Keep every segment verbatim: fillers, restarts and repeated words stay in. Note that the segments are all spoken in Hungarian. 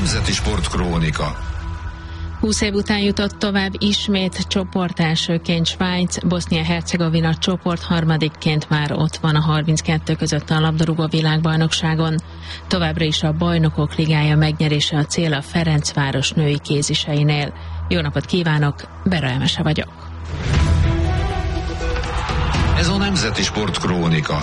Nemzeti Sportkrónika. húsz év után jutott tovább ismét csoportelsőként Svájc, Bosznia-Hercegovina csoport harmadikként már ott van a harminckettő között a labdarúgó világbajnokságon. Továbbra is a Bajnokok Ligája megnyerése a cél a Ferencváros női kéziseinél. Jó napot kívánok, Bera Emese vagyok. Ez a Nemzeti Sportkrónika.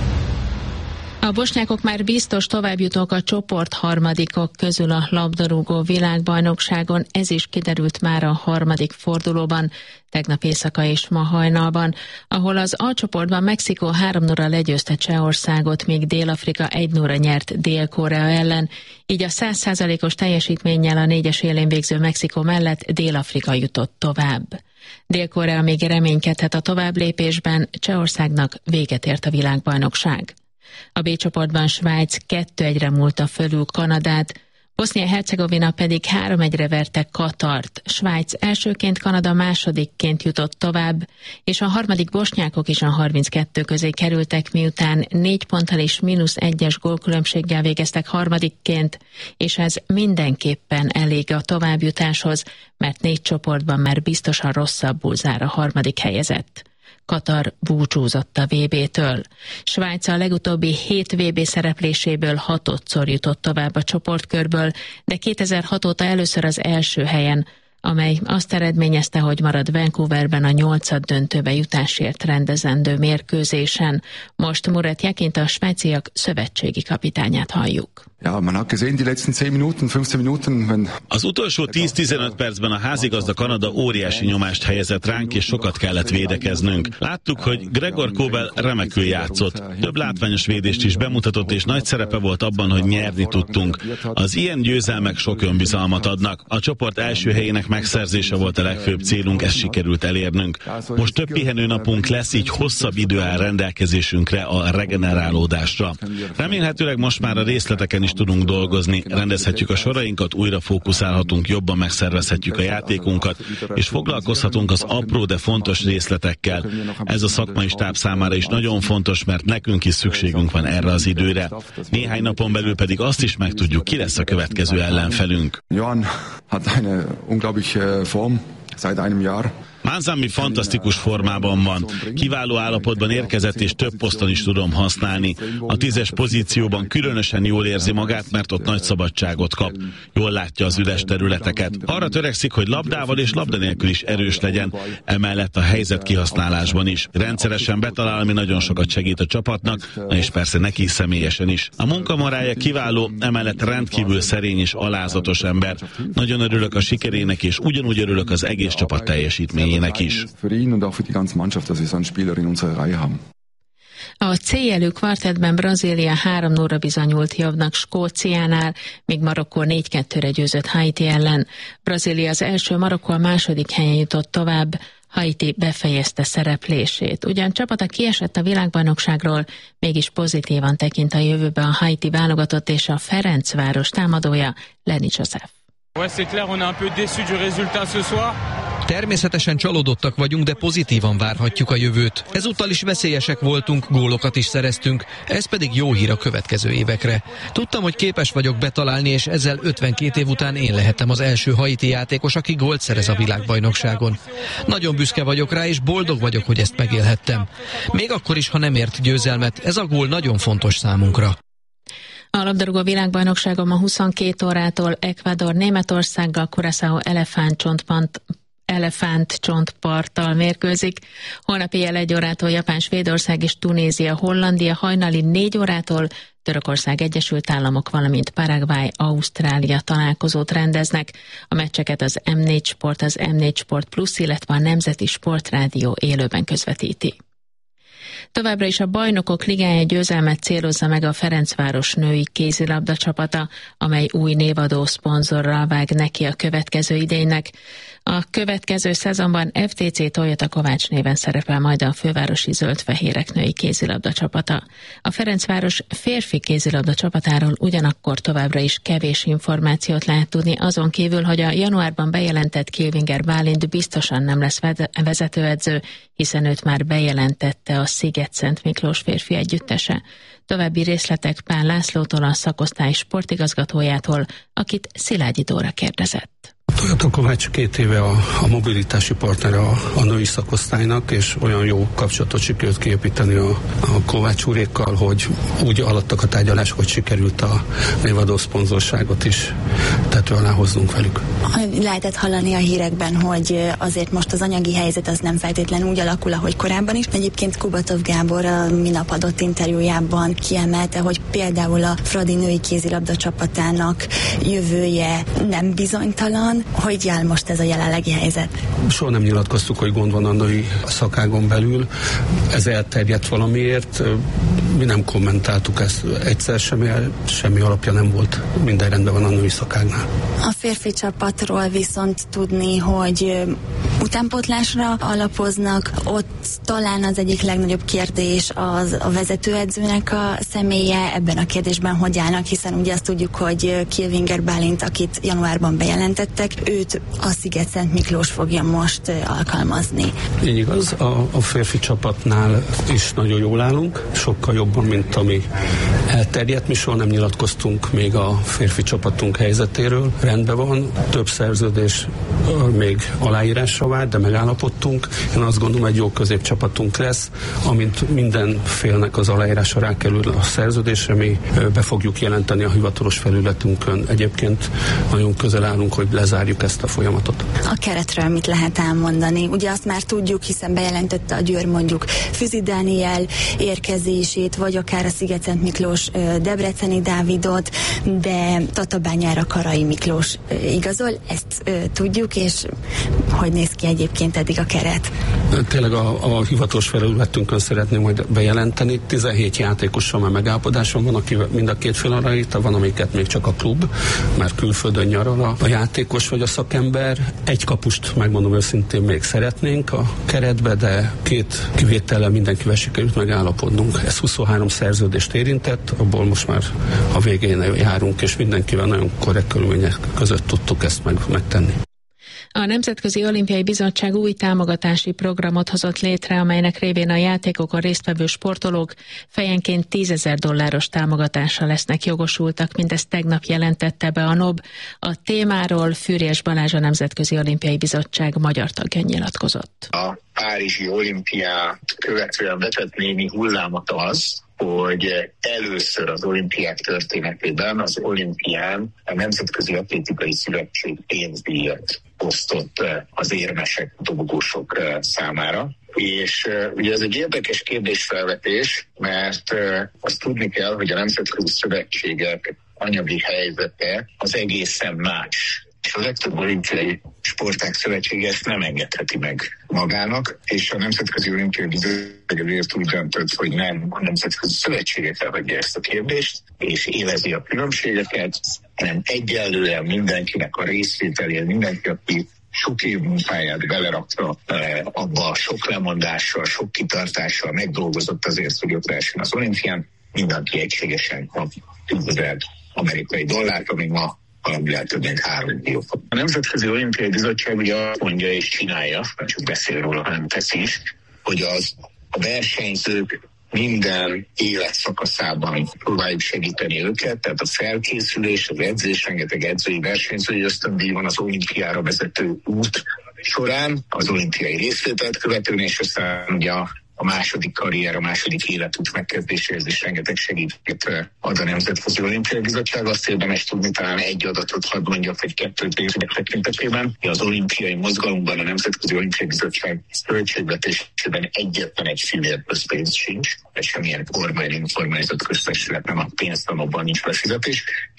A bosnyákok már biztos továbbjutók a csoport harmadikok közül a labdarúgó világbajnokságon, ez is kiderült már a harmadik fordulóban, tegnap éjszaka és ma hajnalban, ahol az A csoportban Mexikó három nulla legyőzte Csehországot, míg Dél-Afrika egy nulla nyert Dél-Korea ellen, így a száz százalékos teljesítménnyel a négyes élén végző Mexikó mellett Dél-Afrika jutott tovább. Dél-Korea még reménykedhet a továbblépésben, Csehországnak véget ért a világbajnokság. A B csoportban Svájc kettő egyre múlta fölül Kanadát, Bosznia-Hercegovina pedig három egyre verte Katart. Svájc elsőként, Kanada másodikként jutott tovább, és a harmadik bosnyákok is a harminckettő közé kerültek, miután négy ponttal és mínusz egyes gólkülönbséggel végeztek harmadikként, és ez mindenképpen elég a továbbjutáshoz, mert négy csoportban már biztosan rosszabbul zár a harmadik helyezett. Katar búcsúzott a vé bé-től. Svájc a legutóbbi hét vé bé szerepléséből hatodszor jutott tovább a csoportkörből, de kétezer-hat óta először az első helyen, amely azt eredményezte, hogy marad Vancouverben a nyolcad döntőbe jutásért rendezendő mérkőzésen. Most Murat Jakint, a svájciak szövetségi kapitányát halljuk. Ja, man hat gesehen, die letzten zehn Minuten, fünfzehn Minuten, wenn... Az utolsó tíz-tizenöt percben a házigazda Kanada óriási nyomást helyezett ránk, és sokat kellett védekeznünk. Láttuk, hogy Gregor Kobel remekül játszott. Több látványos védést is bemutatott, és nagy szerepe volt abban, hogy nyerni tudtunk. Az ilyen győzelmek sok önbizalmat adnak. A csoport első helyének megszerzése volt a legfőbb célunk, ezt sikerült elérnünk. Most több pihenőnapunk lesz, így hosszabb idő áll rendelkezésünkre a regenerálódásra. Remélhetőleg most már a részleteken is tudunk dolgozni, rendezhetjük a sorainkat, újra fókuszálhatunk, jobban megszervezhetjük a játékunkat, és foglalkozhatunk az apró, de fontos részletekkel. Ez a szakmai stáb számára is nagyon fontos, mert nekünk is szükségünk van erre az időre. Néhány napon belül pedig azt is megtudjuk, ki lesz a következő ellenfelünk. Johan hat eine unglaubliche Form seit einem Jahr. Manzami fantasztikus formában van. Kiváló állapotban érkezett, és több poszton is tudom használni. A tízes pozícióban különösen jól érzi magát, mert ott nagy szabadságot kap. Jól látja az üres területeket. Arra törekszik, hogy labdával és labda nélkül is erős legyen, emellett a helyzet kihasználásban is. Rendszeresen betalál, ami nagyon sokat segít a csapatnak, és persze neki személyesen is. A munkamorája kiváló, emellett rendkívül szerény és alázatos ember. Nagyon örülök a sikerének, és ugyanúgy örülök az egész csapat teljesítményének is. A C jelű kvartettben Brazília három nullra bizonyult jobbnak Skóciánál, míg Marokkó négy kettőre győzött Haiti ellen. Brazília az első, Marokkó a második helyen jutott tovább, Haiti befejezte szereplését. Ugyan csapata kiesett a világbajnokságról, mégis pozitívan tekint a jövőbe a Haiti válogatott és a Ferencváros támadója, Lenny Joseph. Természetesen csalódottak vagyunk, de pozitívan várhatjuk a jövőt. Ezúttal is veszélyesek voltunk, gólokat is szereztünk, ez pedig jó hír a következő évekre. Tudtam, hogy képes vagyok betalálni, és ezzel ötvenkét év után én lehetem az első haiti játékos, aki gólt szerez a világbajnokságon. Nagyon büszke vagyok rá, és boldog vagyok, hogy ezt megélhettem. Még akkor is, ha nem ért győzelmet, ez a gól nagyon fontos számunkra. A labdarúgó világbajnokságon ma huszonkét órától Ecuador Németországgal, Curaçao elefántcsontpont elefántcsontparttal mérkőzik. Holnap éjjel egy órától Japán, Svédország és Tunézia, Hollandia, hajnali négy órától Törökország, Egyesült Államok, valamint Paraguay, Ausztrália találkozót rendeznek. A meccseket az em négy Sport, az em négy Sport Plus, illetve a Nemzeti Sportrádió élőben közvetíti. Továbbra is a Bajnokok Ligája győzelmet célozza meg a Ferencváros női kézilabda csapata, amely új névadó szponzorral vág neki a következő idénynek. A következő szezonban ef té cé Toyota Kovács néven szerepel majd a fővárosi zöld-fehérek női kézilabda csapata. A Ferencváros férfi kézilabda csapatáról ugyanakkor továbbra is kevés információt lehet tudni, azon kívül, hogy a januárban bejelentett Kilvinger Bálint biztosan nem lesz vezetőedző, hiszen őt már bejelentette a Sziget-Szent Miklós férfi együttese. További részletek Pál Lászlótól, a szakosztály sportigazgatójától, akit Szilágyi Dóra kérdezett. Toyota Kovács két éve a, a mobilitási partner a, a női szakosztálynak, és olyan jó kapcsolatot sikerült kiépíteni a, a Kovács úrékkal, hogy úgy alattak a tárgyalások, hogy sikerült a névadó szponzorságot is tető alá hoznunk velük. Lehetett hallani a hírekben, hogy azért most az anyagi helyzet az nem feltétlenül úgy alakul, ahogy korábban is. Egyébként Kubatov Gábor a minap adott interjújában kiemelte, hogy például a Fradi női kézilabda csapatának jövője nem bizonytalan. Hogy áll most ez a jelenlegi helyzet? Soha nem nyilatkoztuk, hogy gond van a női szakágon belül. Ez elterjedt valamiért. Mi nem kommentáltuk ezt. Egyszer semmi, semmi alapja nem volt. Minden rendben van a női szakágnál. A férfi csapatról viszont tudni, hogy utánpótlásra alapoznak. Ott talán az egyik legnagyobb kérdés az a vezetőedzőnek a személye. Ebben a kérdésben hogy állnak, hiszen ugye azt tudjuk, hogy Kilvinger Bálint, akit januárban bejelentettek, őt a Sziget-Szent Miklós fogja most alkalmazni. Így igaz, a, a férfi csapatnál is nagyon jól állunk, sokkal jobban, mint ami elterjedt. Mi soha nem nyilatkoztunk még a férfi csapatunk helyzetéről. Rendben van, több szerződés még aláírásra vár, de megállapodtunk. Én azt gondolom, egy jó középcsapatunk lesz, amint minden félnek az aláírása rákerül a szerződésre, mi be fogjuk jelenteni a hivatalos felületünkön. Egyébként nagyon közel állunk, hogy lezárjuk ezt a folyamatot. A keretről mit lehet elmondani? Ugye azt már tudjuk, hiszen bejelentette a Győr mondjuk Füzi Dániel érkezését, vagy akár a Sziget-Szent Miklós Debreceni Dávidot, de Tatabányára Karai Miklós igazol, ezt tudjuk, és hogy néz ki egyébként eddig a keret? Tényleg a, a hivatalos felületünkön szeretném majd bejelenteni. tizenhét játékossal már megállapodáson van, aki mind a két fél arra írta, van amiket még csak a klub, mert külföldön nyaral a, a játékos vagy a szakember. Egy kapust, megmondom őszintén, még szeretnénk a keretbe, de két kivétellel mindenkivel sikerült megállapodnunk. Ez huszonhárom szerződést érintett, abból most már a végén járunk, és mindenkivel nagyon korrekt körülmények között tudtuk ezt meg, megtenni. A Nemzetközi Olimpiai Bizottság új támogatási programot hozott létre, amelynek révén a játékokon résztvevő sportolók fejenként tízezer dolláros támogatásra lesznek jogosultak, mindezt tegnap jelentette be a NOB. A témáról Fűrjes Balázs, a Nemzetközi Olimpiai Bizottság magyar tagja nyilatkozott. A párizsi olimpiát követően vetett némi hullámot az, hogy először az olimpiák történetében az olimpián a Nemzetközi Atlétikai Szövetség pénzdíjat osztott az érmesek, dobogósok számára. És uh, ugye ez egy érdekes kérdésfelvetés, mert uh, azt tudni kell, hogy a nemzetközi szövetségek anyagi helyzete az egészen más. És a legtöbb olimpiai sportág szövetsége ezt nem engedheti meg magának, és a Nemzetközi Olimpiai Bizottság úgy döntött, hogy nem a nemzetközi szövetségek elhagyja ezt a kérdést, és élezi a különbségeket, hanem egyenlően mindenkinek a részvételén, mindenki, aki sok év munkáját belerakta eh, abba a sok lemondással, sok kitartással megdolgozott azért, hogy ott versen az olimpián, mindenki egységesen kap tízezer amerikai dollárt, ami ma valamivel több mint három millió. A Nemzetközi Olimpiai Bizottság ugye azt mondja és csinálja, nem csak beszél róla, hanem tesz is, hogy az a versenyzők minden életszakaszában próbáljuk segíteni őket, tehát a felkészülés, az edzés, rengeteg edzői versenyzői ösztöndíj van az olimpiára vezető út során, az olimpiai részvételt követően, és aztán ugye a a második karrier, a második életút megkezdéséhez is rengeteg segítséget ad a Nemzetközi Olimpiai Bizottság. Azt érdemes tudni, talán egy adatot hadd mondjak, vagy kettőt részletek tekintetében. Az olimpiai mozgalomban a Nemzetközi Olimpiai Bizottság költségvetésében egyetlen egy fillér közpénz sincs, és semmilyen kormány, önkormányzat köztesület nem a pénzt, abban nincs befizetés.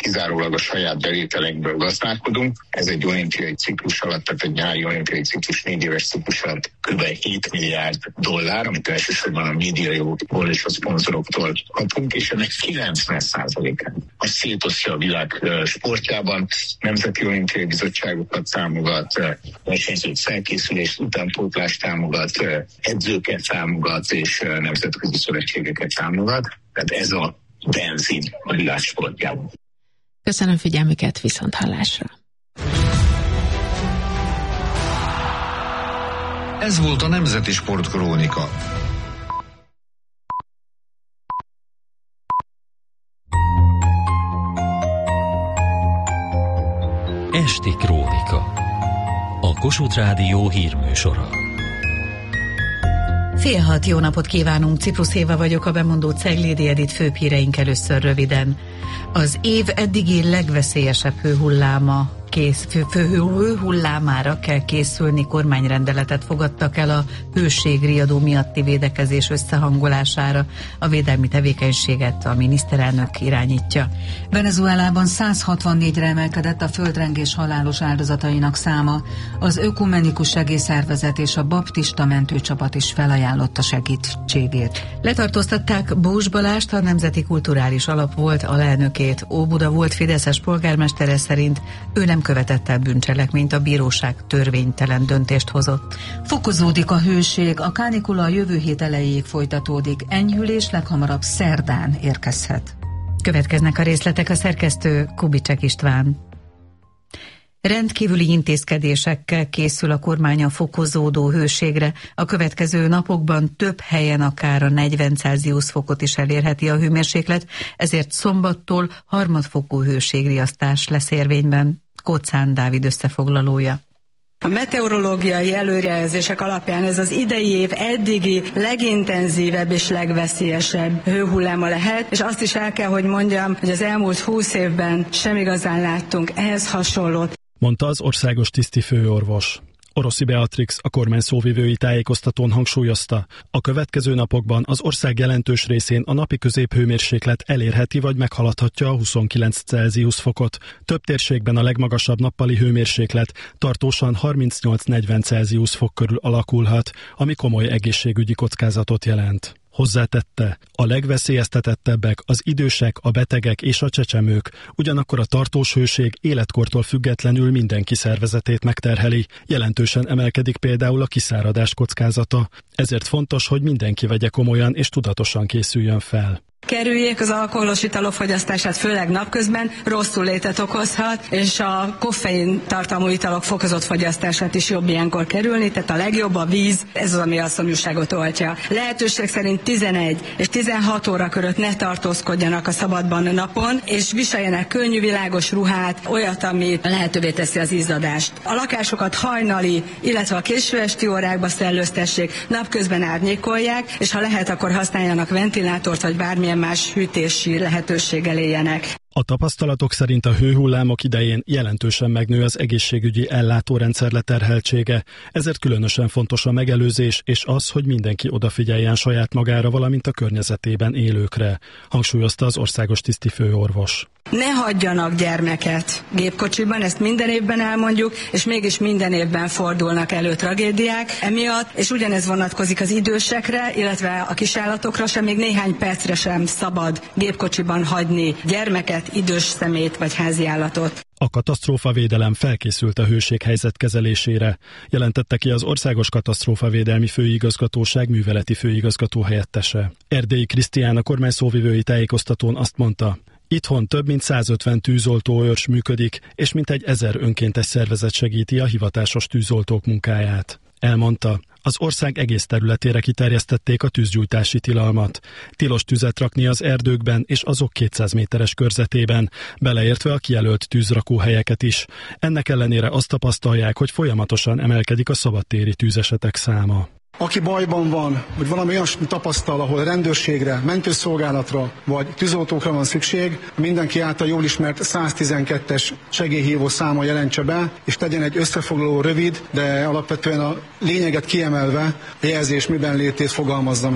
kizárólag a saját bevételekből gazdálkodunk. Ez egy olimpiai ciklus alatt, tehát egy nyári olimpiai ciklus, négy éves ciklus alatt kb. hét milliárd dollár, amit elsősorban a médiajogokból és a szponzoroktól kapunk, és ennek kilencven százalékát azt szétosztja a világ sportjában, nemzeti olimpiai bizottságokat támogat, versenyzők felkészülést, utánpótlást támogat, edzőket támogat és nemzetközi szövetségeket támogat. Tehát ez a benzin a világ sportjában. Köszönöm figyelmüket, viszont hallásra! Ez volt a Nemzeti Sportkrónika. Esti Krónika. A Kossuth Rádió hírműsora. Fél hat, jó napot kívánunk, Ciprus Éva vagyok, a bemondó Ceglédi Edit főbb híreink először röviden. Az év eddigi legveszélyesebb hőhulláma kész, fő, fő, hőhullámára kell készülni, kormányrendeletet fogadtak el a hőségriadó miatti védekezés összehangolására. A védelmi tevékenységet a miniszterelnök irányítja. Venezuelában száz hatvannégyre emelkedett a földrengés halálos áldozatainak száma. Az Ökumenikus Segélyszervezet és a Baptista mentőcsapat is felajánlotta segítségét. Letartóztatták Bós Balást, a Nemzeti Kulturális Alap volt alelnökét. Óbuda volt fideszes polgármestere szerint ő nem követett el bűncselekményt, a bíróság törvénytelen döntést hozott. Fokozódik a hőség, a kánikula a jövő hét elejéig folytatódik, enyhülés leghamarabb szerdán érkezhet. Következnek a részletek, a szerkesztő Kubicsek István. Rendkívüli intézkedésekkel készül a kormány a fokozódó hőségre. A következő napokban több helyen akár a negyven Celsius fokot is elérheti a hőmérséklet, ezért szombattól harmadfokú hőségriasztás lesz érvényben. Kocán Dávid összefoglalója. A meteorológiai előrejelzések alapján ez az idei év eddigi legintenzívebb és legveszélyesebb hőhulláma lehet, és azt is el kell, hogy mondjam, hogy az elmúlt húsz évben sem igazán láttunk ehhez hasonlót, mondta az országos tisztifőorvos. Oroszi Beatrix a kormány szóvivői tájékoztatón hangsúlyozta, a következő napokban az ország jelentős részén a napi középhőmérséklet elérheti vagy meghaladhatja a huszonkilenc Celsius fokot. Több térségben a legmagasabb nappali hőmérséklet tartósan harmincnyolc-negyven Celsius fok körül alakulhat, ami komoly egészségügyi kockázatot jelent. Hozzátette, a legveszélyeztetettebbek az idősek, a betegek és a csecsemők, ugyanakkor a tartós hőség életkortól függetlenül mindenki szervezetét megterheli, jelentősen emelkedik például a kiszáradás kockázata, ezért fontos, hogy mindenki vegye komolyan és tudatosan készüljön fel. Kerüljék az alkoholos italok fogyasztását, főleg napközben, rosszul létet okozhat, és a koffein tartalmú italok fokozott fogyasztását is jobb ilyenkor kerülni, tehát a legjobb a víz, ez az, ami a szomjúságot oltja. Lehetőség szerint tizenegy és tizenhat óra között ne tartózkodjanak a szabadban napon, és viseljenek könnyű, világos ruhát, olyat, ami lehetővé teszi az izzadást. A lakásokat hajnali, illetve a késő esti órákba szellőztessék, napközben árnyékolják, és ha lehet, akkor használjanak ventilátort, vagy bármilyen más hűtési lehetőséggel éljenek. A tapasztalatok szerint a hőhullámok idején jelentősen megnő az egészségügyi ellátórendszer leterheltsége, ezért különösen fontos a megelőzés és az, hogy mindenki odafigyeljen saját magára, valamint a környezetében élőkre, hangsúlyozta az országos tisztifőorvos. Ne hagyjanak gyermeket gépkocsiban, ezt minden évben elmondjuk, és mégis minden évben fordulnak elő tragédiák emiatt, és ugyanez vonatkozik az idősekre, illetve a kisállatokra sem, még néhány percre sem szabad gépkocsiban hagyni gyermeket, idős szemét vagy háziállatot. A katasztrófavédelem felkészült a hőséghelyzet kezelésére, jelentette ki az Országos Katasztrófavédelmi Főigazgatóság műveleti főigazgató helyettese. Erdélyi Krisztián a kormány szóvivői tájékoztatón azt mondta, itthon több mint százötven tűzoltóőrs működik, és mintegy ezer önkéntes szervezet segíti a hivatásos tűzoltók munkáját. Elmondta, az ország egész területére kiterjesztették a tűzgyújtási tilalmat. Tilos tüzet rakni az erdőkben és azok kétszáz méteres körzetében, beleértve a kijelölt tűzrakóhelyeket is. Ennek ellenére azt tapasztalják, hogy folyamatosan emelkedik a szabadtéri tűzesetek száma. Aki bajban van, vagy valami olyasmi tapasztal, ahol rendőrségre, mentőszolgálatra vagy tűzoltókra van szükség, mindenki által jól ismert száztizenkettes segélyhívó száma jelentse be, és tegyen egy összefoglaló rövid, de alapvetően a lényeget kiemelve a jelzés miben létét fogalmazza meg.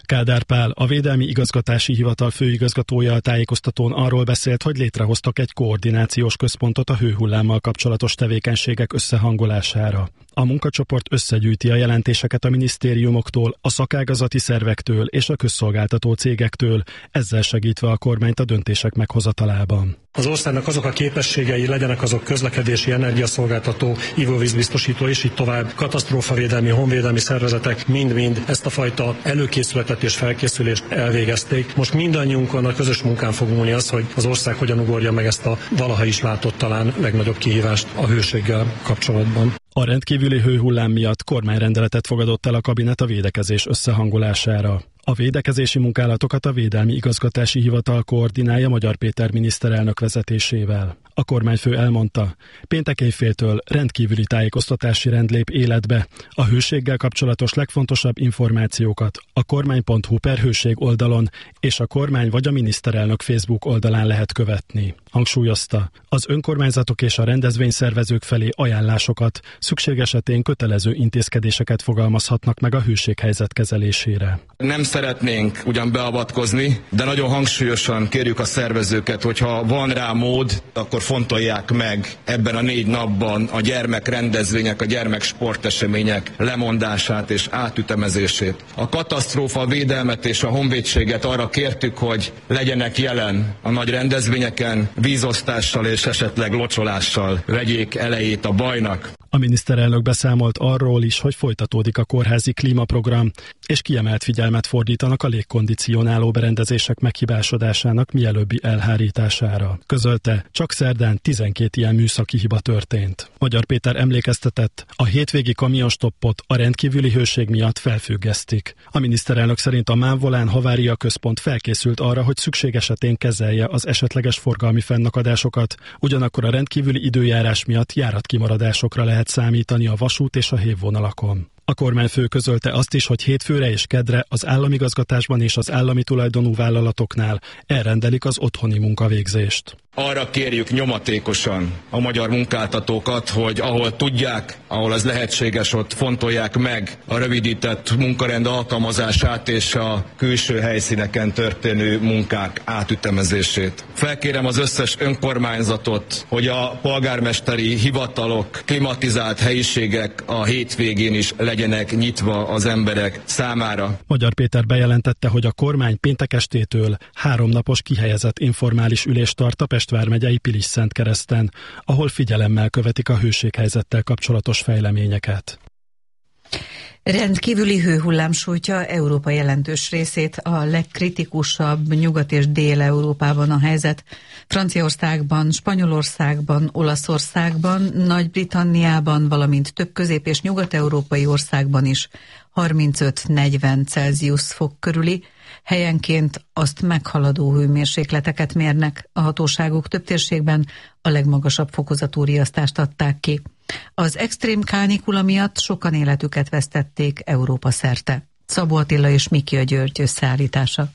Kádár Pál, a Védelmi Igazgatási Hivatal főigazgatója a tájékoztatón arról beszélt, hogy létrehoztak egy koordinációs központot a hőhullámmal kapcsolatos tevékenységek összehangolására. A munkacsoport összegyűjti a jelentéseket a minisztériumoktól, a szakágazati szervektől és a közszolgáltató cégektől, ezzel segítve a kormányt a döntések meghozatalában. Az országnak azok a képességei, legyenek azok közlekedési, energiaszolgáltató, ivóvízbiztosító és így tovább, katasztrófavédelmi, honvédelmi szervezetek mind-mind ezt a fajta előkészületet és felkészülést elvégezték. Most mindannyiunkon a közös munkán fog múlni az, hogy az ország hogyan ugorja meg ezt a valaha is látott talán legnagyobb kihívást a hőséggel kapcsolatban. A rendkívüli hőhullám miatt kormányrendeletet fogadott el a kabinet a védekezés összehangolására. A védekezési munkálatokat a Védelmi Igazgatási Hivatal koordinálja Magyar Péter miniszterelnök vezetésével. A kormányfő elmondta, péntek éjféltől rendkívüli tájékoztatási rend lép életbe. A hőséggel kapcsolatos legfontosabb információkat a kormány pont hu per hőség oldalon és a kormány vagy a miniszterelnök Facebook oldalán lehet követni. Hangsúlyozta, az önkormányzatok és a rendezvényszervezők felé ajánlásokat, szükség esetén kötelező intézkedéseket fogalmazhatnak meg a hőséghelyzet kezelésére. Nem szeretnénk ugyan beavatkozni, de nagyon hangsúlyosan kérjük a szervezőket, hogyha van rá mód, akkor fontolják meg ebben a négy napban a gyermekrendezvények, a gyermeksportesemények lemondását és átütemezését. A katasztrófa védelmet és a honvédséget arra kértük, hogy legyenek jelen a nagy rendezvényeken, vízosztással és esetleg locsolással vegyék elejét a bajnak. A miniszterelnök beszámolt arról is, hogy folytatódik a kórházi klímaprogram, és kiemelt figyelmet fordítanak a légkondicionáló berendezések meghibásodásának mielőbbi elhárítására. Közölte, csak szerdán tizenkét ilyen műszaki hiba történt. Magyar Péter emlékeztetett, a hétvégi kamionstoppot a rendkívüli hőség miatt felfüggesztik. A miniszterelnök szerint a Mávvolán Havária Központ felkészült arra, hogy szükség esetén kezelje az esetleges forgalmi fennakadásokat, ugyanakkor a rendkívüli időjárás miatt járatkimaradásokra lehet számítani a vasút és a hévvonalakon. A kormányfő közölte azt is, hogy hétfőre és kedre az államigazgatásban és az állami tulajdonú vállalatoknál elrendelik az otthoni munkavégzést. Arra kérjük nyomatékosan a magyar munkáltatókat, hogy ahol tudják, ahol ez lehetséges, ott fontolják meg a rövidített munkarend alkalmazását és a külső helyszíneken történő munkák átütemezését. Felkérem az összes önkormányzatot, hogy a polgármesteri hivatalok, klimatizált helyiségek a hétvégén is legyenek nyitva az emberek számára. Magyar Péter bejelentette, hogy a kormány péntek estétől háromnapos kihelyezett informális ülést tart a Pest vármegyei Pilis-Szentkereszten, ahol figyelemmel követik a hőséghelyzettel kapcsolatos fejleményeket. Rendkívüli hőhullám sújtja Európa jelentős részét, a legkritikusabb Nyugat- és Dél-Európában a helyzet. Franciaországban, Spanyolországban, Olaszországban, Nagy-Britanniában, valamint több közép- és nyugat-európai országban is harmincöt-negyven Celsius fok körüli, helyenként azt meghaladó hőmérsékleteket mérnek. A hatóságok több térségben a legmagasabb fokozatú riasztást adták ki. Az extrém kánikula miatt sokan életüket vesztették Európa szerte. Szabó Attila és Mikia György összeállítása.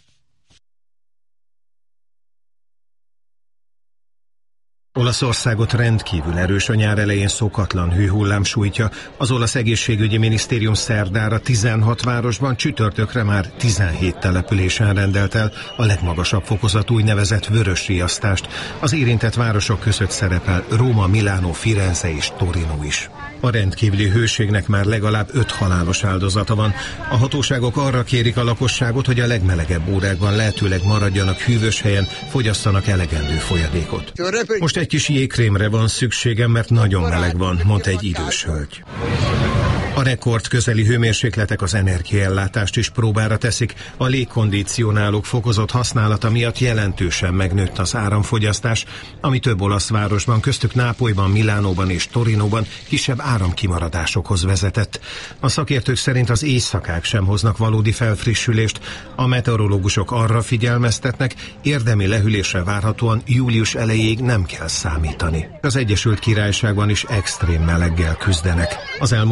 Olaszországot rendkívül erős, a nyár elején szokatlan hőhullám sújtja. Az olasz egészségügyi minisztérium szerdára tizenhat városban, csütörtökre már tizenhét településen rendelt el a legmagasabb fokozatú úgynevezett vörös riasztást. Az érintett városok között szerepel Róma, Milánó, Firenze és Torino is. A rendkívüli hőségnek már legalább öt halálos áldozata van. A hatóságok arra kérik a lakosságot, hogy a legmelegebb órákban lehetőleg maradjanak hűvös helyen, fogyasszanak elegendő folyadékot. Most egy kis jégkrémre van szükségem, mert nagyon meleg van, mondta egy idős hölgy. A rekord közeli hőmérsékletek az energiaellátást is próbára teszik. A légkondicionálók fokozott használata miatt jelentősen megnőtt az áramfogyasztás, ami több olasz városban, köztük Nápolyban, Milánóban és Torinóban kisebb áramkimaradásokhoz vezetett. A szakértők szerint az éjszakák sem hoznak valódi felfrissülést. A meteorológusok arra figyelmeztetnek, érdemi lehűlésre várhatóan július elejéig nem kell számítani. Az Egyesült Királyságban is extrém meleggel küzdenek. Az elmúlt napokban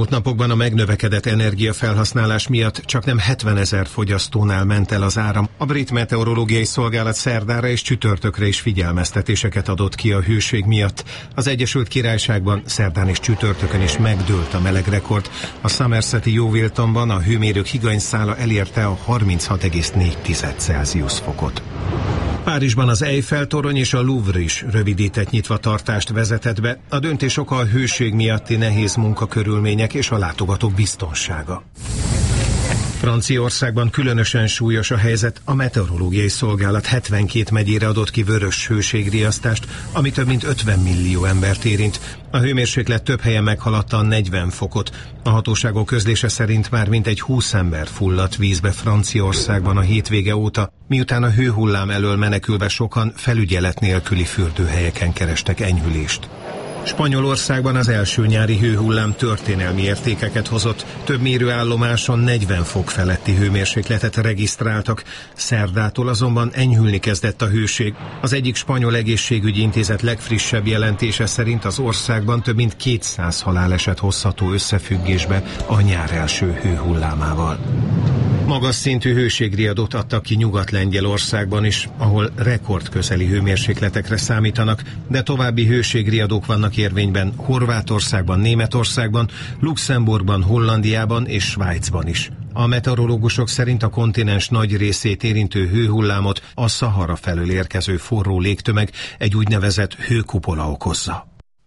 a megnövekedett energiafelhasználás miatt csaknem hetvenezer fogyasztónál ment el az áram. A brit meteorológiai szolgálat szerdára és csütörtökre is figyelmeztetéseket adott ki a hőség miatt. Az Egyesült Királyságban szerdán és csütörtökön is megdőlt a melegrekord. A Somerseti Yeoviltonban a hőmérők higanyszála elérte a harminchat egész négy Celsius fokot. Párizsban az Eiffel-torony és a Louvre is rövidített nyitvatartást vezetett be. A döntés oka a hőség miatti nehéz munkakörülmények és a látogatók biztonsága. Franciaországban különösen súlyos a helyzet, a meteorológiai szolgálat hetvenkét megyére adott ki vörös hőségriasztást, ami több mint ötven millió embert érint. A hőmérséklet több helyen meghaladta a negyven fokot. A hatóságok közlése szerint már mintegy húsz ember fulladt vízbe Franciaországban a hétvége óta, miután a hőhullám elől menekülve sokan felügyelet nélküli fürdőhelyeken kerestek enyhülést. Spanyolországban az első nyári hőhullám történelmi értékeket hozott, több mérőállomáson negyven fok feletti hőmérsékletet regisztráltak. Szerdától azonban enyhülni kezdett a hőség. Az egyik spanyol egészségügyi intézet legfrissebb jelentése szerint az országban több mint kétszáz haláleset hozható összefüggésbe a nyár első hőhullámával. Magas szintű hőségriadót adtak ki Nyugat-Lengyelországban is, ahol rekordközeli hőmérsékletekre számítanak, de további hőségriadók vannak érvényben Horvátországban, Németországban, Luxemburgban, Hollandiában és Svájcban is. A meteorológusok szerint a kontinens nagy részét érintő hőhullámot a Szahara felől érkező forró légtömeg, egy úgynevezett hőkupola okozza.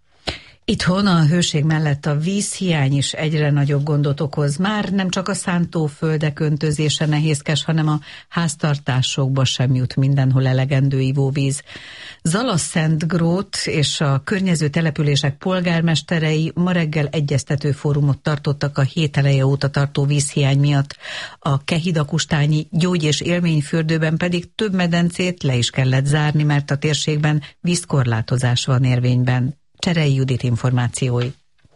Itthon a hőség mellett a vízhiány is egyre nagyobb gondot okoz. Már nem csak a szántóföldek öntözése nehézkes, hanem a háztartásokba sem jut mindenhol elegendő ivóvíz. Zalaszentgrót és a környező települések polgármesterei ma reggel egyeztető fórumot tartottak a hét eleje óta tartó vízhiány miatt. A Kehidakustányi gyógy- és élményfürdőben pedig több medencét le is kellett zárni, mert a térségben vízkorlátozás van érvényben. Cserei Judit információi.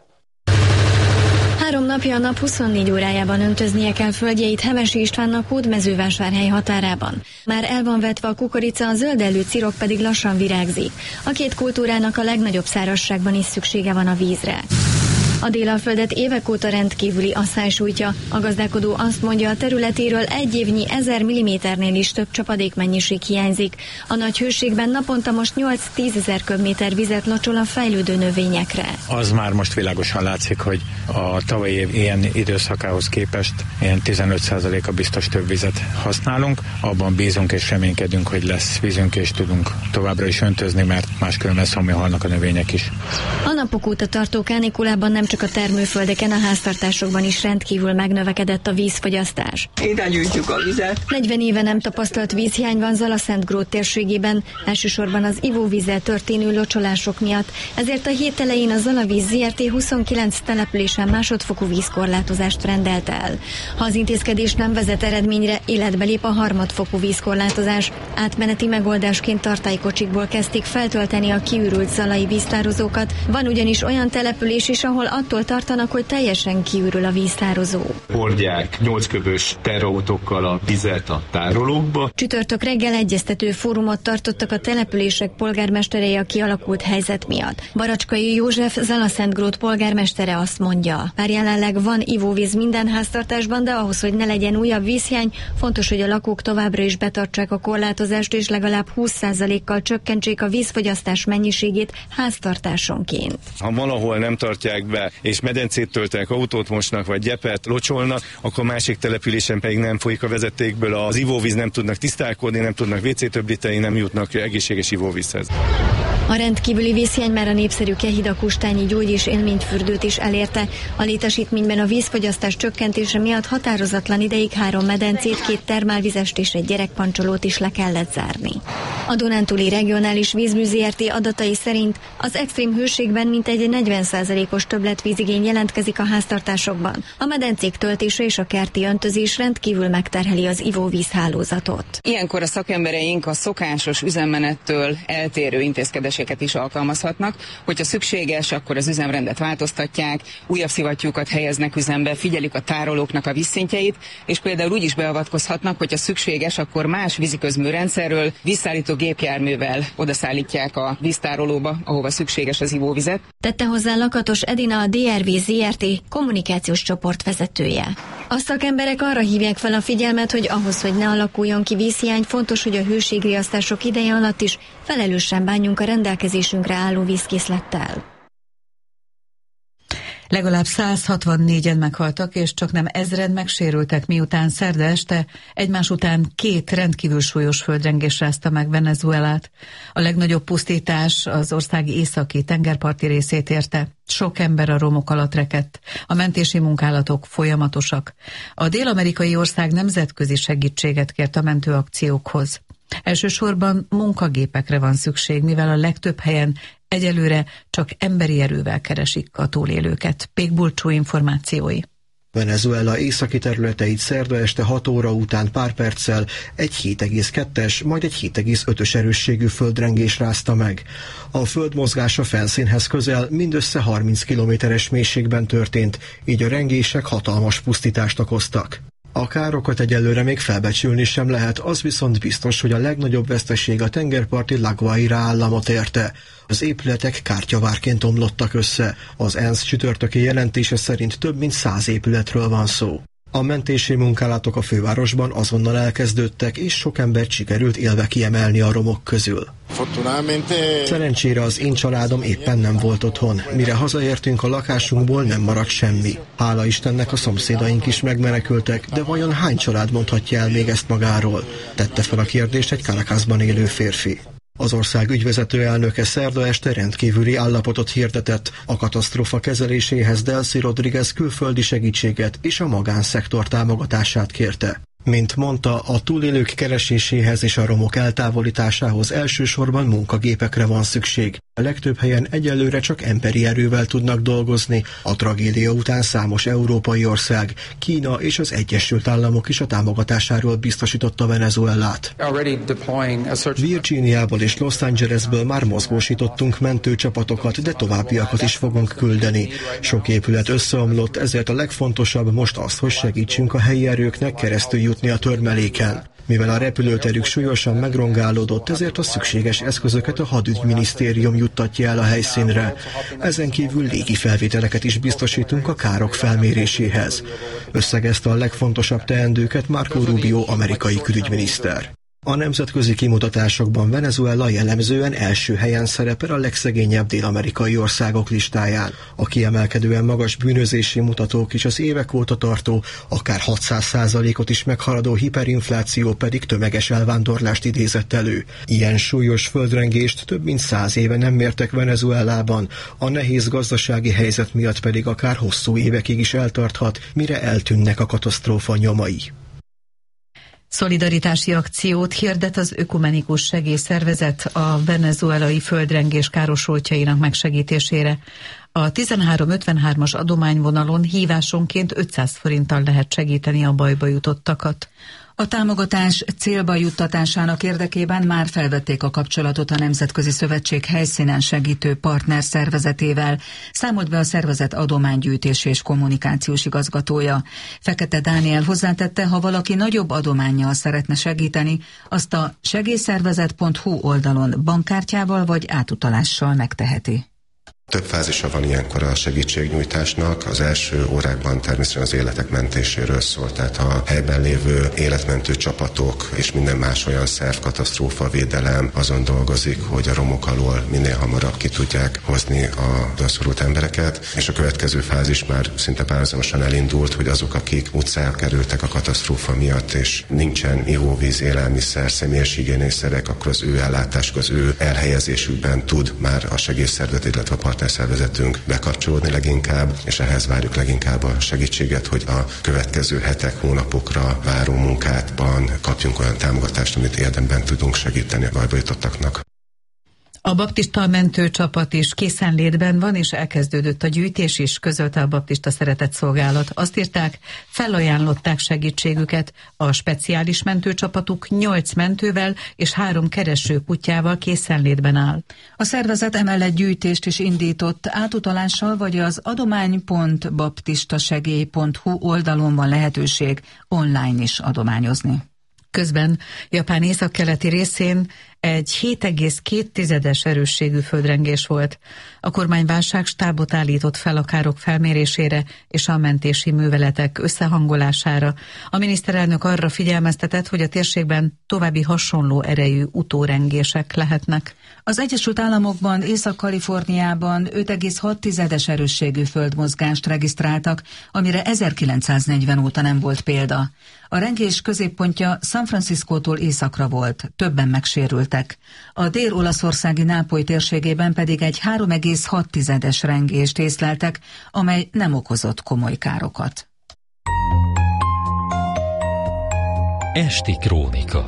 Három napja a nap huszonnégy órájában öntöznie kell földjeit Hevesi Istvánnak Hódmezővásárhely határában. Már el van vetve a kukorica, a zöldellő cirok pedig lassan virágzik. A két kultúrának a legnagyobb szárazságban is szüksége van a vízre. A Délalföldet évek óta rendkívüli asszály sújtja. A gazdálkodó azt mondja, a területéről egy évnyi ezer milliméternél is több csapadékmennyiség hiányzik. A nagy hőségben naponta most nyolc-tízezer köbméter vizet locsol a fejlődő növényekre. Az már most világosan látszik, hogy a tavalyi év ilyen időszakához képest ilyen tizenöt százaléka biztos több vizet használunk. Abban bízunk és reménykedünk, hogy lesz vízünk és tudunk továbbra is öntözni, mert máskülönben szomja halnak a növények is. A napok óta tartó kánikulában nem csak a termőföldeken, a háztartásokban is rendkívül megnövekedett a vízfogyasztás. Ide gyűjtjük a vizet. negyven éve nem tapasztalt vízhiány van Zalaszentgrót térségében, elsősorban az ivóvízzel történő locsolások miatt. Ezért a hét elején a Zalavíz zé er té huszonkilenc településen másodfokú vízkorlátozást rendelt el. Ha az intézkedés nem vezet eredményre, életbe lép a harmadfokú vízkorlátozás. Átmeneti megoldásként tartálykocsikból kezdték feltölteni a kiürült zalai víztározókat. Van ugyanis olyan település is, ahol attól tartanak, hogy teljesen kiürül a víztározó. Hordják nyolcköbös terautókkal a vizet a tárolókba. Csütörtök reggel egyeztető fórumot tartottak a települések polgármesterei a kialakult helyzet miatt. Baracskai József, Zalaszentgrót polgármestere azt mondja, bár jelenleg van ivóvíz minden háztartásban, de ahhoz, hogy ne legyen újabb vízhiány, fontos, hogy a lakók továbbra is betartsák a korlátozást, és legalább húsz százalékkal csökkentsék a vízfogyasztás mennyiségét háztartásonként. Ha valahol nem tartják be, és medencét töltenek, autót mosnak, vagy gyepet locsolnak, akkor másik településen pedig nem folyik a vezetékből az ivóvíz, nem tudnak tisztálkodni, nem tudnak vécét többíteni, nem jutnak egészséges ivóvízhez. A rendkívüli vízhiány már a népszerű Kehidakustányi gyógy- és élményfürdőt is elérte. A létesítményben a vízfogyasztás csökkentése miatt határozatlan ideig három medencét, két termálvizest és egy gyerekpancsolót is le kellett zárni. A Dunántúli Regionális Vízmű zé er té adatai szerint az extrém hőségben mintegy negyven százalékos többletvízigény jelentkezik a háztartásokban. A medencék töltése és a kerti öntözés rendkívül megterheli az ivóvízhálózatot. Ilyenkor a szakembereink a szokásos üzemmenettől eltérő intézkedéseket intézkedéseket is alkalmazhatnak. Hogyha szükséges, akkor az üzemrendet változtatják, újabb szivattyúkat helyeznek üzembe, figyelik a tárolóknak a vízszintjeit, és például úgy is beavatkozhatnak, hogyha szükséges, akkor más víziközmű rendszerről vízszállító gépjárművel odaszállítják a víztárolóba, ahova szükséges az ivóvizet. Tette hozzá Lakatos Edina, a dé er vé zé er té kommunikációs csoport vezetője. A szakemberek arra hívják fel a figyelmet, hogy ahhoz, hogy ne alakuljon ki vízhiány, fontos, hogy a hőségriasztások ideje alatt is felelősen bánjunk a rendelkezésünkre álló vízkészlettel. Legalább száz hatvannégyen meghaltak, és csak nem ezren megsérültek, miután szerda este egymás után két rendkívül súlyos földrengés rázta meg Venezuelát. A legnagyobb pusztítás az ország északi tengerparti részét érte. Sok ember a romok alatt rekedt. A mentési munkálatok folyamatosak. A dél-amerikai ország nemzetközi segítséget kért a mentőakciókhoz. Elsősorban munkagépekre van szükség, mivel a legtöbb helyen egyelőre csak emberi erővel keresik a túlélőket. Pék Bulcsú információi. Venezuela északi területeit szerda este hat óra után pár perccel egy hét egész kettes, majd egy hét egész ötös erősségű földrengés rázta meg. A föld mozgása felszínhez közel mindössze harminc kilométeres mélységben történt, így a rengések hatalmas pusztítást okoztak. A károkat egyelőre még felbecsülni sem lehet, az viszont biztos, hogy a legnagyobb veszteség a tengerparti La Guaira államot érte. Az épületek kártyavárként omlottak össze. Az ENSZ csütörtöki jelentése szerint több mint száz épületről van szó. A mentési munkálatok a fővárosban azonnal elkezdődtek, és sok embert sikerült élve kiemelni a romok közül. Szerencsére az én családom éppen nem volt otthon. Mire hazaértünk, a lakásunkból nem maradt semmi. Hála Istennek a szomszédaink is megmenekültek, de vajon hány család mondhatja el még ezt magáról? Tette fel a kérdést egy Caracasban élő férfi. Az ország ügyvezető elnöke szerda este rendkívüli állapotot hirdetett, a katasztrófa kezeléséhez Delcy Rodriguez külföldi segítséget és a magánszektor támogatását kérte. Mint mondta, a túlélők kereséséhez és a romok eltávolításához elsősorban munkagépekre van szükség. A legtöbb helyen egyelőre csak emberi erővel tudnak dolgozni. A tragédia után számos európai ország, Kína és az Egyesült Államok is a támogatásáról biztosította Venezuelát. Virginiából és Los Angelesből már mozgósítottunk mentőcsapatokat, de továbbiakat is fogunk küldeni. Sok épület összeomlott, ezért a legfontosabb most az, hogy segítsünk a helyi erőknek keresztül jutni a törmeléken. Mivel a repülőterük súlyosan megrongálódott, ezért a szükséges eszközöket a hadügyminisztérium juttatja el a helyszínre. Ezen kívül légi felvételeket is biztosítunk a károk felméréséhez. Összegezte a legfontosabb teendőket Marco Rubio amerikai külügyminiszter. A nemzetközi kimutatásokban Venezuela jellemzően első helyen szerepel a legszegényebb dél-amerikai országok listáján. A kiemelkedően magas bűnözési mutatók és az évek óta tartó, akár hatszáz százalékot is meghaladó hiperinfláció pedig tömeges elvándorlást idézett elő. Ilyen súlyos földrengést több mint száz éve nem mértek Venezuelában, a nehéz gazdasági helyzet miatt pedig akár hosszú évekig is eltarthat, mire eltűnnek a katasztrófa nyomai. Szolidaritási akciót hirdet az Ökumenikus Segélyszervezet a venezuelai földrengés károsultjainak megsegítésére. A tizenhárom ötvenhármas adományvonalon hívásonként ötszáz forinttal lehet segíteni a bajba jutottakat. A támogatás célba juttatásának érdekében már felvették a kapcsolatot a Nemzetközi Szövetség helyszínen segítő partner szervezetével, számolt be a szervezet adománygyűjtés és kommunikációs igazgatója. Fekete Dániel hozzátette, ha valaki nagyobb adománnyal szeretne segíteni, azt a segélyszervezet pont hu oldalon bankkártyával vagy átutalással megteheti. Több fázisa van ilyenkor a segítségnyújtásnak. Az első órákban természetesen az életek mentéséről szólt, tehát a helyben lévő életmentő csapatok és minden más olyan szerv, katasztrófa, védelem azon dolgozik, hogy a romok alól minél hamarabb ki tudják hozni a szorult embereket, és a következő fázis már szinte párhuzamosan elindult, hogy azok, akik utcára kerültek a katasztrófa miatt, és nincsen ivóvíz, élelmiszer, személyes higiénészerek, akkor az ő ellátásuk, az ő elhelyezésükben tud már a segélyszervezet, illetve a partnerszervezetünk bekapcsolódni leginkább, és ehhez várjuk leginkább a segítséget, hogy a következő hetek, hónapokra váró munkátban kapjunk olyan támogatást, amit érdemben tudunk segíteni a bajba jutottaknak. A baptista mentőcsapat is készenlétben van, és elkezdődött a gyűjtés is, közölte a baptista szeretetszolgálat. Azt írták, felajánlották segítségüket, a speciális mentőcsapatuk nyolc mentővel és három keresőkutyával készenlétben áll. A szervezet emellett gyűjtést is indított, átutalással vagy az adomány pont baptistasegély pont hu oldalon van lehetőség online is adományozni. Közben Japán északkeleti részén egy hét egész két erősségű földrengés volt. A kormány válságstábot állított fel a károk felmérésére és a mentési műveletek összehangolására. A miniszterelnök arra figyelmeztetett, hogy a térségben további hasonló erejű utórengések lehetnek. Az Egyesült Államokban, Észak-Kaliforniában öt egész hat erősségű földmozgást regisztráltak, amire ezerkilencszáznegyven óta nem volt példa. A rengés középpontja San Franciscótól északra volt, többen megsérültek. A dél-olaszországi Nápoly térségében pedig egy három egész hat rengést észleltek, amely nem okozott komoly károkat. Esti krónika.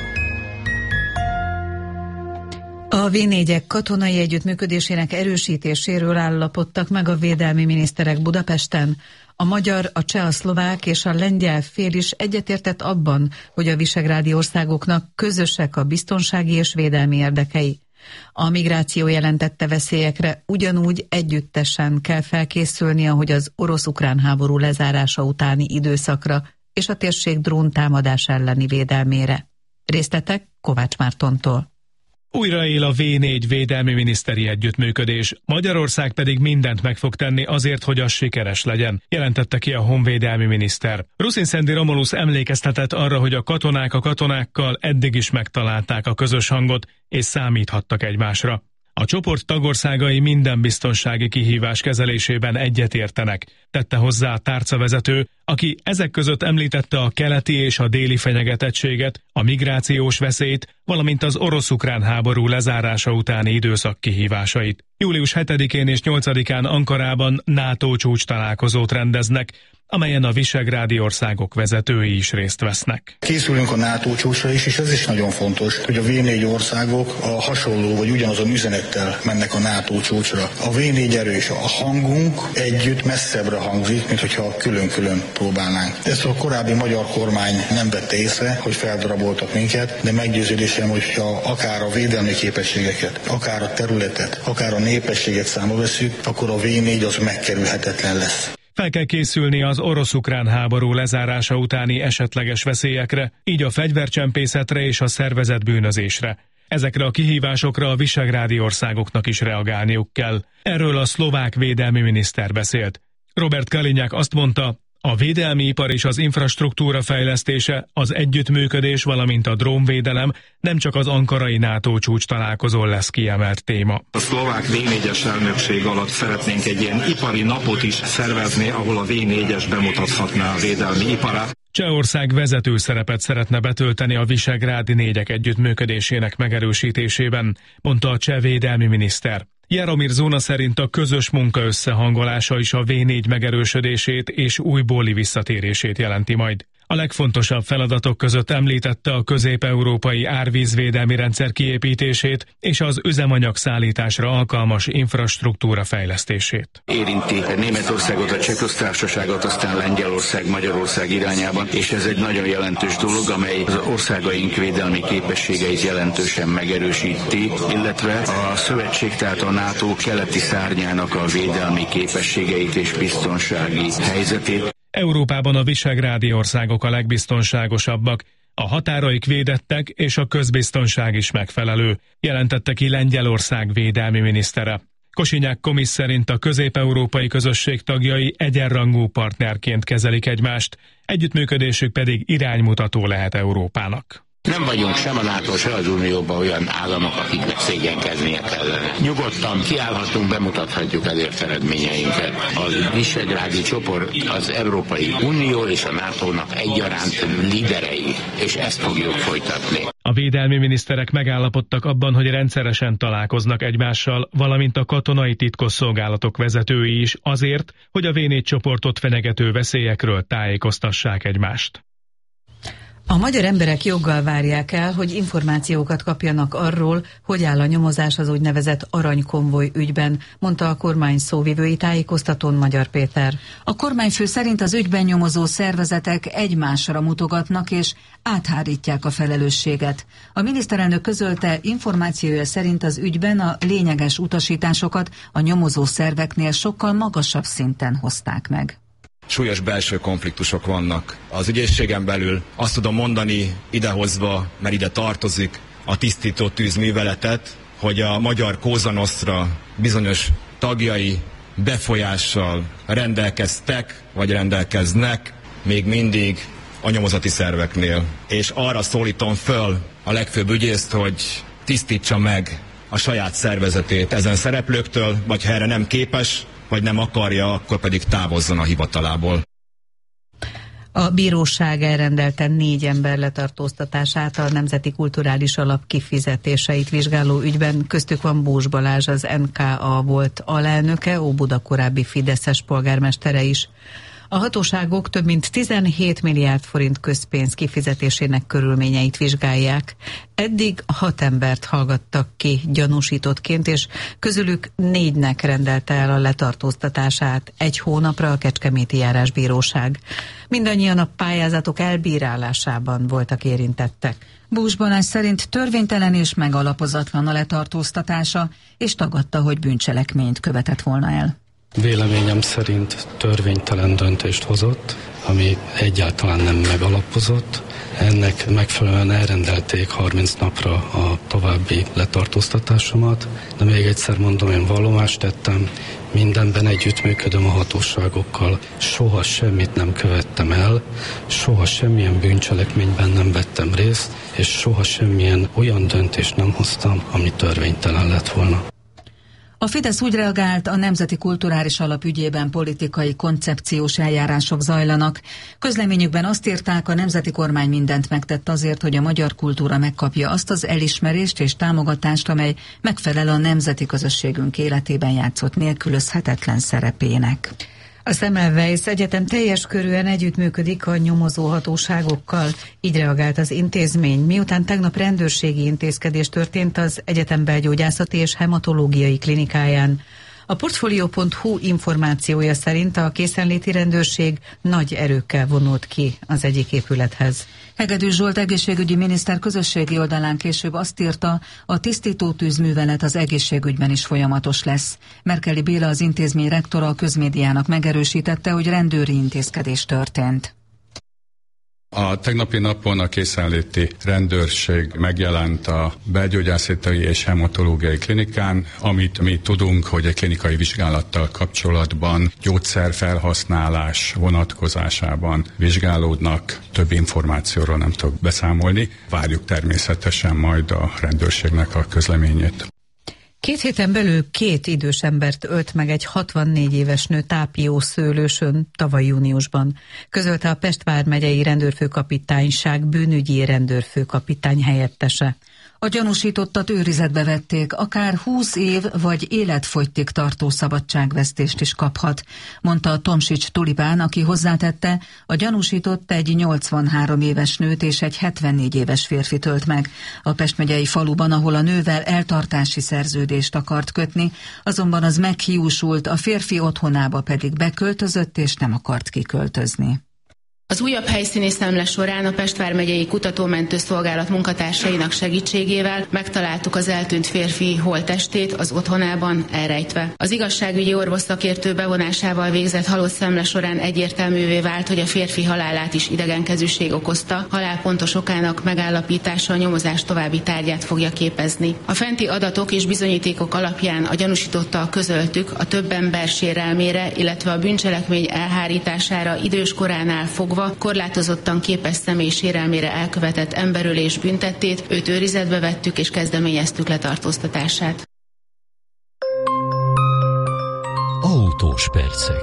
A vé négyek katonai együttműködésének erősítéséről állapodtak meg a védelmi miniszterek Budapesten. A magyar, a cseh, a szlovák és a lengyel fél is egyetértett abban, hogy a visegrádi országoknak közösek a biztonsági és védelmi érdekei. A migráció jelentette veszélyekre ugyanúgy együttesen kell felkészülni, ahogy az orosz-ukrán háború lezárása utáni időszakra és a térség dróntámadás elleni védelmére. Részletek Kovács Mártontól. Újra él a vé négy védelmi miniszteri együttműködés, Magyarország pedig mindent meg fog tenni azért, hogy az sikeres legyen, jelentette ki a honvédelmi miniszter. Ruszinszendi Romulus emlékeztetett arra, hogy a katonák a katonákkal eddig is megtalálták a közös hangot, és számíthattak egymásra. A csoport tagországai minden biztonsági kihívás kezelésében egyetértenek, tette hozzá a tárcavezető, aki ezek között említette a keleti és a déli fenyegetettséget, a migrációs veszélyt, valamint az orosz-ukrán háború lezárása utáni időszak kihívásait. július hetedikén és nyolcadikán Ankarában NATO csúcs találkozót rendeznek, amelyen a visegrádi országok vezetői is részt vesznek. Készülünk a NATO csúcsra is, és ez is nagyon fontos, hogy a vé négy országok a hasonló vagy ugyanazon üzenettel mennek a NATO csúcsra. A vé négy erős, a hangunk együtt messzebbre hangzik, mint hogyha külön-külön próbálnánk. Ezt a korábbi magyar kormány nem vette észre, hogy feldaraboltak minket, de meggyőződésem, hogyha akár a védelmi képességeket, akár a területet, akár a népességet számba vesszük, akkor a vé négy az megkerülhetetlen lesz. Fel kell készülni az orosz-ukrán háború lezárása utáni esetleges veszélyekre, így a fegyvercsempészetre és a szervezett bűnözésre. Ezekre a kihívásokra a visegrádi országoknak is reagálniuk kell. Erről a szlovák védelmi miniszter beszélt. Robert Kaliňák azt mondta, a védelmi ipar és az infrastruktúra fejlesztése, az együttműködés, valamint a drónvédelem nem csak az ankarai NATO csúcs találkozón lesz kiemelt téma. A szlovák vé négyes elnökség alatt szeretnénk egy ilyen ipari napot is szervezni, ahol a vé négyes bemutathatná a védelmi iparát. Csehország vezető szerepet szeretne betölteni a visegrádi négyek együttműködésének megerősítésében, mondta a cseh védelmi miniszter. Jaromír Zóna szerint a közös munka összehangolása is a vé négy megerősödését és újbóli visszatérését jelenti majd. A legfontosabb feladatok között említette a közép-európai árvízvédelmi rendszer kiépítését és az üzemanyag szállításra alkalmas infrastruktúra fejlesztését. Érinti Németországot, a Csehköztársaságot, aztán Lengyelország, Magyarország irányában, és ez egy nagyon jelentős dolog, amely az országaink védelmi képességeit jelentősen megerősíti, illetve a szövetség, tehát a NATO keleti szárnyának a védelmi képességeit és biztonsági helyzetét. Európában a visegrádi országok a legbiztonságosabbak, a határaik védettek és a közbiztonság is megfelelő, jelentette ki Lengyelország védelmi minisztere. Kosinyák Komisz szerint a közép-európai közösség tagjai egyenrangú partnerként kezelik egymást, együttműködésük pedig iránymutató lehet Európának. Nem vagyunk sem a NATO, sem az Unióban olyan államok, akiknek szégyenkeznie kellene. Nyugodtan kiállhatunk, bemutathatjuk elért eredményeinket. A visegrádi csoport az Európai Unió és a nátónak egyaránt líderei, és ezt fogjuk folytatni. A védelmi miniszterek megállapodtak abban, hogy rendszeresen találkoznak egymással, valamint a katonai titkosszolgálatok vezetői is azért, hogy a vé négy csoportot fenyegető veszélyekről tájékoztassák egymást. A magyar emberek joggal várják el, hogy információkat kapjanak arról, hogy áll a nyomozás az úgynevezett aranykonvoj ügyben, mondta a kormány szóvivői tájékoztatón Magyar Péter. A kormányfő szerint az ügyben nyomozó szervezetek egymásra mutogatnak és áthárítják a felelősséget. A miniszterelnök közölte, információja szerint az ügyben a lényeges utasításokat a nyomozó szerveknél sokkal magasabb szinten hozták meg. Súlyos belső konfliktusok vannak. Az ügyészségen belül azt tudom mondani idehozva, mert ide tartozik a tisztító tűzműveletet, hogy a magyar Cosa Nostra bizonyos tagjai befolyással rendelkeztek, vagy rendelkeznek még mindig a nyomozati szerveknél. És arra szólítom föl a legfőbb ügyészt, hogy tisztítsa meg a saját szervezetét ezen szereplőktől, vagy ha erre nem képes, vagy nem akarja, akkor pedig távozzon a hivatalából. A bíróság elrendelte négy ember letartóztatását a Nemzeti Kulturális Alap kifizetéseit vizsgáló ügyben, köztük van Bós Balázs, az en ká á volt alelnöke, Óbuda korábbi fideszes polgármestere is. A hatóságok több mint tizenhét milliárd forint közpénz kifizetésének körülményeit vizsgálják. Eddig hat embert hallgattak ki gyanúsítottként, és közülük négynek rendelte el a letartóztatását egy hónapra a Kecskeméti Járásbíróság. Mindannyian a pályázatok elbírálásában voltak érintettek. Bós Balázs szerint törvénytelen és megalapozatlan a letartóztatása, és tagadta, hogy bűncselekményt követett volna el. Véleményem szerint törvénytelen döntést hozott, ami egyáltalán nem megalapozott. Ennek megfelelően elrendelték harminc napra a további letartóztatásomat, de még egyszer mondom, én vallomást tettem, mindenben együttműködöm a hatóságokkal, soha semmit nem követtem el, soha semmilyen bűncselekményben nem vettem részt, és soha semmilyen olyan döntést nem hoztam, ami törvénytelen lett volna. A Fidesz úgy reagált, a Nemzeti Kulturális Alap ügyében politikai koncepciós eljárások zajlanak. Közleményükben azt írták, a nemzeti kormány mindent megtett azért, hogy a magyar kultúra megkapja azt az elismerést és támogatást, amely megfelel a nemzeti közösségünk életében játszott nélkülözhetetlen szerepének. A Semmelweis Egyetem teljes körűen együttműködik a nyomozó hatóságokkal. Így reagált az intézmény, miután tegnap rendőrségi intézkedés történt az egyetem belgyógyászati és hematológiai klinikáján. A portfolio pont hu információja szerint a készenléti rendőrség nagy erőkkel vonult ki az egyik épülethez. Hegedűs Zsolt egészségügyi miniszter közösségi oldalán később azt írta, a tisztító tűzművelet az egészségügyben is folyamatos lesz. Merkeli Béla, az intézmény rektora, a közmédiának megerősítette, hogy rendőri intézkedés történt. A tegnapi napon a készenléti rendőrség megjelent a belgyógyászati és hematológiai klinikán, amit mi tudunk, hogy egy klinikai vizsgálattal kapcsolatban gyógyszerfelhasználás vonatkozásában vizsgálódnak. Több információról nem tudok beszámolni. Várjuk természetesen majd a rendőrségnek a közleményét. Két héten belül két idős embert ölt meg egy hatvannégy éves nő Tápiószőlősön tavaly júniusban, közölte a Pest vármegyei rendőrfőkapitányság bűnügyi rendőrfőkapitány helyettese. A gyanúsítottat őrizetbe vették, akár húsz év vagy életfogytig tartó szabadságvesztést is kaphat, mondta Tomsics Tulipán, aki hozzátette, a gyanúsított egy nyolcvanhárom éves nőt és egy hetvennégy éves férfit ölt meg a Pest megyei faluban, ahol a nővel eltartási szerződést akart kötni, azonban az meghiúsult, a férfi otthonába pedig beköltözött és nem akart kiköltözni. Az újabb helyszíni szemle során a Pest vármegyei kutatómentő szolgálat munkatársainak segítségével megtaláltuk az eltűnt férfi holttestét az otthonában elrejtve. Az igazságügyi orvos szakértő bevonásával végzett halott szemle során egyértelművé vált, hogy a férfi halálát is idegenkezűség okozta, halál pontos okának megállapítása a nyomozás további tárgyát fogja képezni. A fenti adatok és bizonyítékok alapján a gyanúsítottal közöltük a több ember sérelmére, illetve a bűncselekmény elhárítására idős koránál fogva korlátozottan képes személy sérelmére elkövetett emberölés büntettét, őt őrizetbe vettük és kezdeményeztük letartóztatását. Autós percek.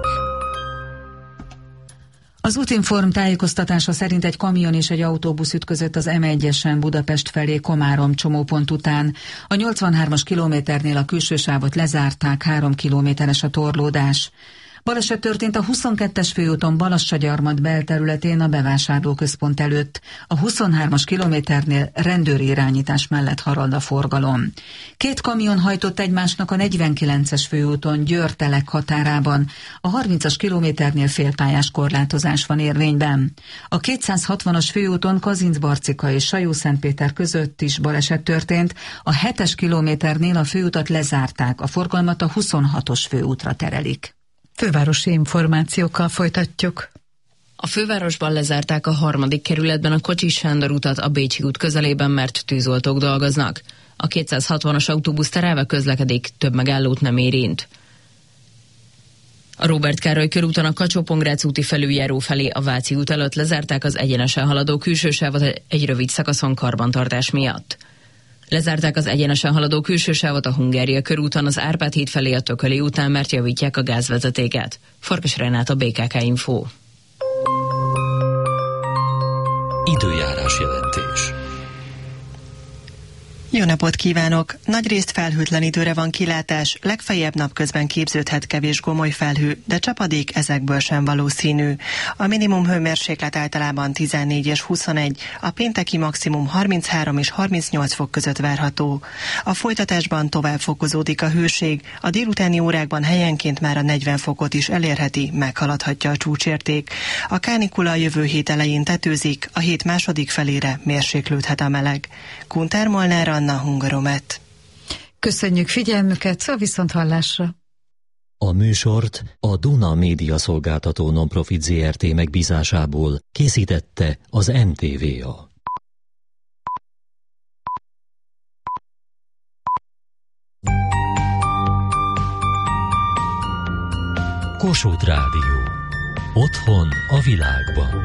Az Útinform tájékoztatása szerint egy kamion és egy autóbusz ütközött az em egyesen Budapest felé Komárom csomópont után. A nyolcvanhármas kilométernél a külső sávot lezárták, három kilométeres a torlódás. Baleset történt a huszonkettes főúton Balassagyarmat belterületén a bevásárlóközpont előtt. A huszonhármas kilométernél rendőri irányítás mellett harad a forgalom. Két kamion hajtott egymásnak a negyvenkilences főúton Győr-Telek határában. A harmincas kilométernél félpályás korlátozás van érvényben. A kétszázhatvanas főúton Kazincbarcika és Sajó-Szentpéter között is baleset történt. A hetes kilométernél a főutat lezárták, a forgalmat a huszonhatos főútra terelik. Fővárosi információkkal folytatjuk. A fővárosban lezárták a harmadik kerületben a Kocsis Sándor utat a Bécsi út közelében, mert tűzoltók dolgoznak. A kétszázhatvanas autóbusz terelve közlekedik, több megállót nem érint. A Róbert Károly körúton a Kacsó-Pongrác úti felüljáró felé a Váci út előtt lezárták az egyenesen haladó külső sávot egy rövid szakaszon karbantartás miatt. Lezárták az egyenesen haladó külső sávot a Hungária körúton az Árpád híd felé a Tököli után, mert javítják a gázvezetéket. Farkas Renát, bé ká ká Info. Időjárás jelentés. Jó napot kívánok! Nagyrészt felhőtlen időre van kilátás, legfeljebb napközben képződhet kevés gomoly felhő, de csapadék ezekből sem valószínű. A minimum hőmérséklet általában tizennégy és huszonegy, a pénteki maximum harminchárom és harmincnyolc fok között várható. A folytatásban tovább fokozódik a hőség, a délutáni órákban helyenként már a negyven fokot is elérheti, meghaladhatja a csúcsérték. A kánikula a jövő hét elején tetőzik, a hét második felére mérséklődhet a meleg. Kuntár Molnár Anna, Hungaromet. Köszönjük figyelmüket, a viszonthallásra! A műsort a Duna Média Szolgáltató Nonprofit zé er té megbízásából készítette az em té vé á. Kossuth Rádió. Otthon a világban.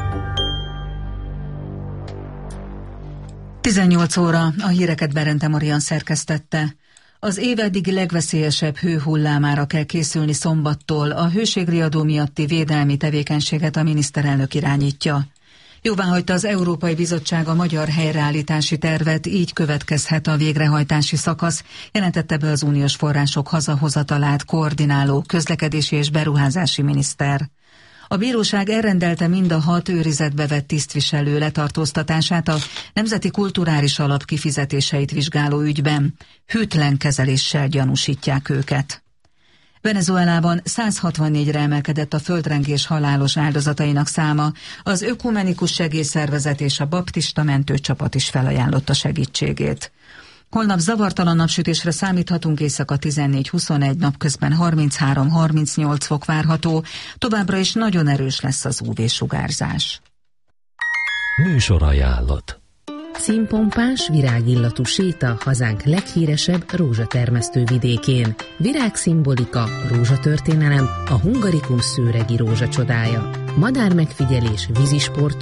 tizennyolc óra, a híreket Berente Marian szerkesztette. Az év eddigi legveszélyesebb hőhullámára kell készülni szombattól, a hőségriadó miatti védelmi tevékenységet a miniszterelnök irányítja. Jóváhagyta az Európai Bizottság a magyar helyreállítási tervet, így következhet a végrehajtási szakasz, jelentette be az uniós források hazahozatalát koordináló közlekedési és beruházási miniszter. A bíróság elrendelte mind a hat őrizetbe vett tisztviselő letartóztatását a Nemzeti Kulturális Alap kifizetéseit vizsgáló ügyben. Hűtlen kezeléssel gyanúsítják őket. Venezuelában száz hatvannégyre emelkedett a földrengés halálos áldozatainak száma. Az Ökumenikus Segélyszervezet és a Baptista Mentőcsapat is felajánlotta segítségét. Holnap zavartalan napsütésre számíthatunk, éjszaka tizennégy huszonegy, napközben harminchárom harmincnyolc fok várható, továbbra is nagyon erős lesz az ú vé-sugárzás. Műsorajánlat. Színpompás, virágillatú séta hazánk leghíresebb rózsatermesztő vidékén. Virágszimbolika, rózsatörténelem, a Hungarikum szőregi rózsa csodája. Madármegfigyelés, vízisport,